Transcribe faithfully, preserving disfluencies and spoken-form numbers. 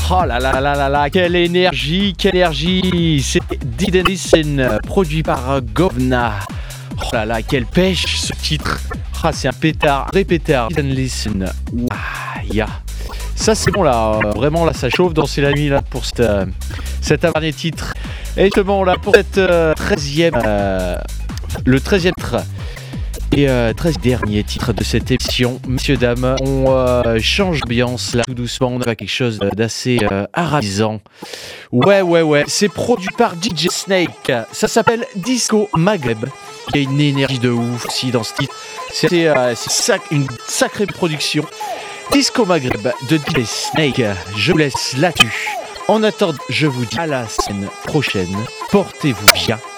Oh là là là là là, quelle énergie, quelle énergie. C'est Didn't Listen, produit par Govna. Oh là là, quelle pêche ce titre. Ah, c'est un pétard, vrai pétard. Didn't Listen. Ah, yeah. Ça c'est bon là, vraiment là ça chauffe, danser la nuit là pour cette, euh, cet dernier titre. Et justement là pour cette euh, treizième, euh, le treizième titre et euh, treizième dernier titre de cette émission, messieurs dames, on euh, change d'ambiance là tout doucement, on a quelque chose d'assez euh, arabisant. Ouais ouais ouais, c'est produit par D J Snake, ça s'appelle Disco Maghreb. Il y a une énergie de ouf aussi dans ce titre, c'est, euh, c'est sac, une sacrée production. Disco Maghreb de D J Snake, je vous laisse là-dessus. En attendant, je vous dis à la semaine prochaine. Portez-vous bien.